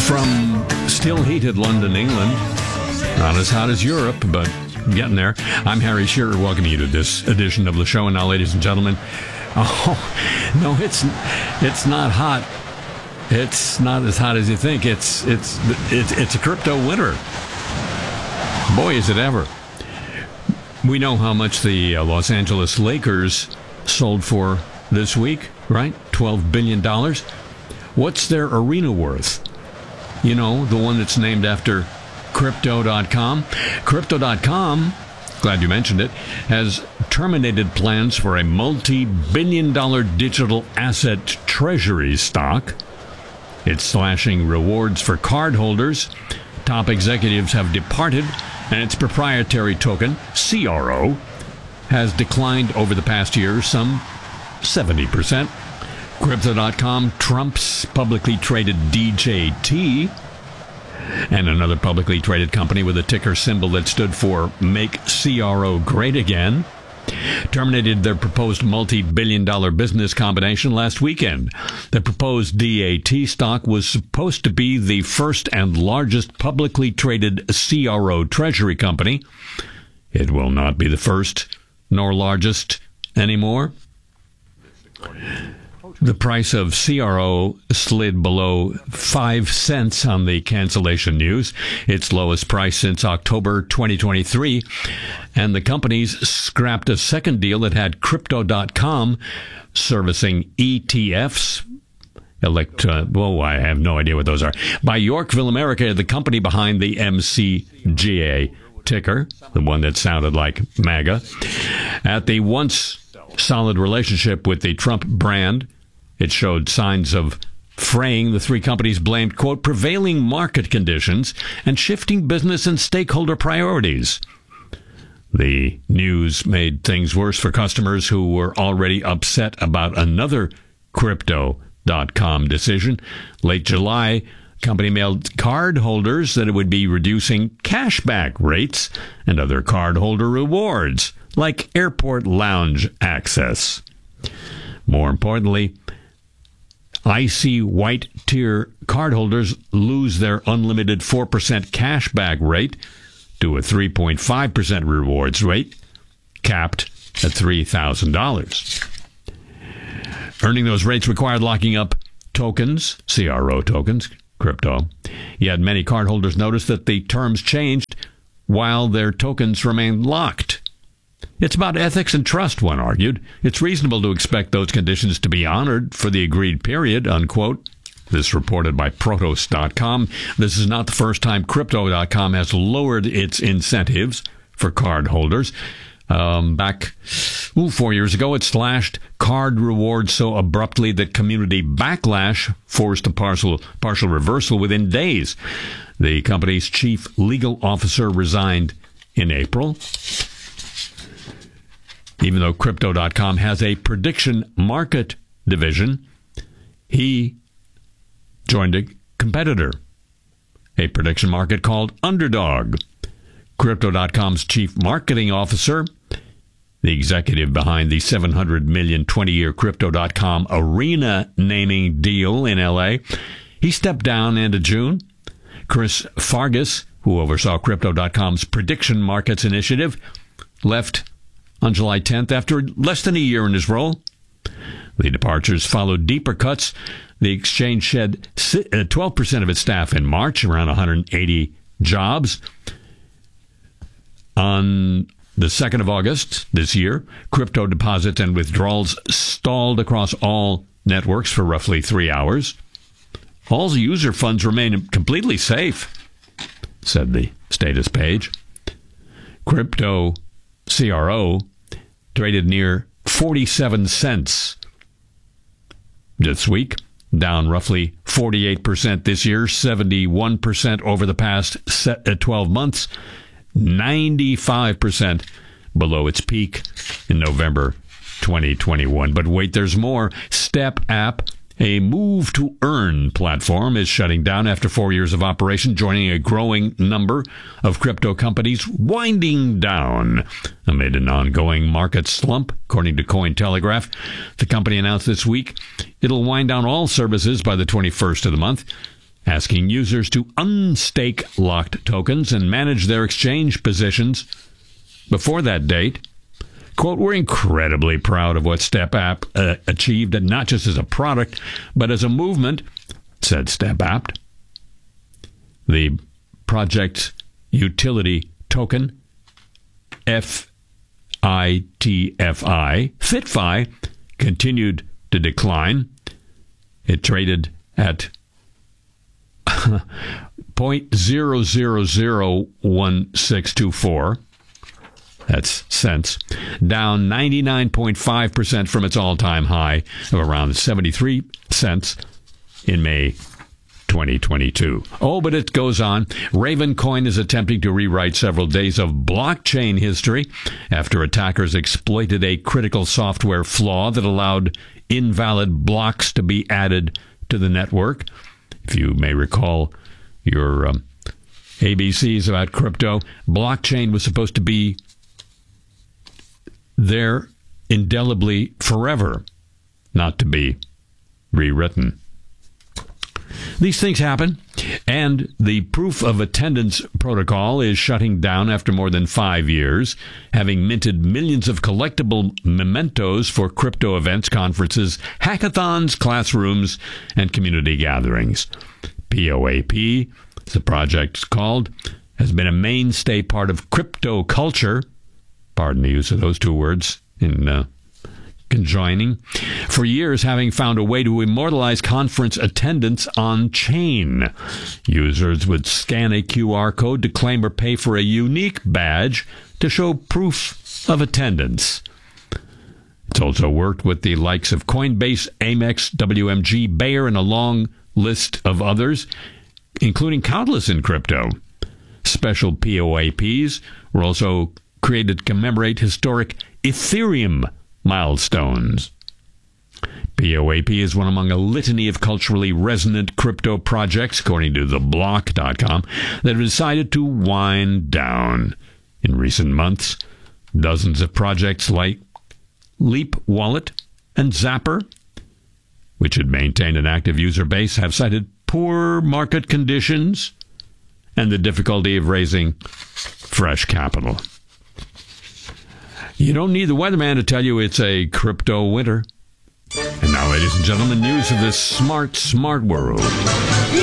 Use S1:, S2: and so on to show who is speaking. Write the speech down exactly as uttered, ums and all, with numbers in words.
S1: From still heated London, England, not as hot as Europe, but getting there. I'm Harry Shearer, welcoming you to this edition of the show. And now, ladies and gentlemen, oh, no, it's it's not hot. It's not as hot as you think. It's it's it's it's a crypto winter. Boy, is it ever. We know how much the uh, Los Angeles Lakers sold for this week, right? twelve billion dollars. What's their arena worth? You know, the one that's named after Crypto dot com. Crypto dot com, glad you mentioned it, has terminated plans for a multi-billion dollar digital asset treasury stock. It's slashing rewards for cardholders. Top executives have departed, and its proprietary token, C R O, has declined over the past year some seventy percent. Crypto dot com trumps publicly traded D J T, and another publicly traded company with a ticker symbol that stood for Make C R O Great Again terminated their proposed multi-billion dollar business combination last weekend. The proposed D A T stock was supposed to be the first and largest publicly traded C R O treasury company. It will not be the first nor largest anymore. The price of C R O slid below five cents on the cancellation news, its lowest price since October twenty twenty-three, and the companies scrapped a second deal that had Crypto dot com servicing E T Fs. Elect, uh, well, I have no idea what those are. By Yorkville America, the company behind the M C G A ticker, the one that sounded like MAGA. At the once solid relationship with the Trump brand, it showed signs of fraying. The three companies blamed, quote, prevailing market conditions and shifting business and stakeholder priorities. The news made things worse for customers who were already upset about another Crypto dot com decision. Late July, the company mailed card holders that it would be reducing cashback rates and other cardholder rewards, like airport lounge access. More importantly, icy white tier cardholders lose their unlimited four percent cashback rate to a three point five percent rewards rate, capped at three thousand dollars. Earning those rates required locking up tokens, C R O tokens, crypto. Yet many cardholders noticed that the terms changed while their tokens remained locked. It's about ethics and trust, one argued. It's reasonable to expect those conditions to be honored for the agreed period, unquote. This reported by Protos dot com. This is not the first time Crypto dot com has lowered its incentives for card holders. Um, back ooh, four years ago, it slashed card rewards so abruptly that community backlash forced a partial, partial reversal within days. The company's chief legal officer resigned in April. Even though Crypto dot com has a prediction market division, he joined a competitor, a prediction market called Underdog. Crypto dot com's chief marketing officer, the executive behind the seven hundred million dollars twenty-year Crypto dot com arena naming deal in L A, he stepped down end of June. Chris Fargas, who oversaw Crypto dot com's prediction markets initiative, left on July tenth after less than a year in his role. The departures followed deeper cuts. The exchange shed twelve percent of its staff in March, around one hundred eighty jobs. On the second of August this year, crypto deposits and withdrawals stalled across all networks for roughly three hours. All user funds remain completely safe, said the status page. Crypto C R O traded near forty-seven cents this week, down roughly forty-eight percent this year, seventy-one percent over the past twelve months, ninety-five percent below its peak in November twenty twenty-one. But wait, there's more. Step App, a move to earn platform, is shutting down after four years of operation, joining a growing number of crypto companies winding down amid an ongoing market slump, according to Cointelegraph. The company announced this week it'll wind down all services by the twenty-first of the month. asking users to unstake locked tokens and manage their exchange positions before that date. Quote, we're incredibly proud of what StepApp uh, achieved, and not just as a product, but as a movement, said StepApp. The project's utility token, F I T F I, FitFi, continued to decline. It traded at zero point zero zero zero one six two four. That's cents, down ninety-nine point five percent from its all-time high of around seventy-three cents in May twenty twenty-two. Oh, but it goes on. Ravencoin is attempting to rewrite several days of blockchain history after attackers exploited a critical software flaw that allowed invalid blocks to be added to the network. If you may recall your um, A B Cs about crypto, blockchain was supposed to be there indelibly forever, not to be rewritten. These things happen, and the proof of attendance protocol is shutting down after more than five years, having minted millions of collectible mementos for crypto events, conferences, hackathons, classrooms, and community gatherings. P O A P, as the project's called, has been a mainstay part of crypto culture. Pardon the use of those two words in uh, conjoining. For years, having found a way to immortalize conference attendance on chain. Users would scan a Q R code to claim or pay for a unique badge to show proof of attendance. It's also worked with the likes of Coinbase, Amex, W M G, Bayer, and a long list of others, including countless in crypto. Special P O A Ps were also created to commemorate historic Ethereum milestones. P O A P is one among a litany of culturally resonant crypto projects, according to the block dot com, that have decided to wind down. In recent months, dozens of projects like Leap Wallet and Zapper, which had maintained an active user base, have cited poor market conditions and the difficulty of raising fresh capital. You don't need the weatherman to tell you it's a crypto winter. And now, ladies and gentlemen, news of this smart, smart world.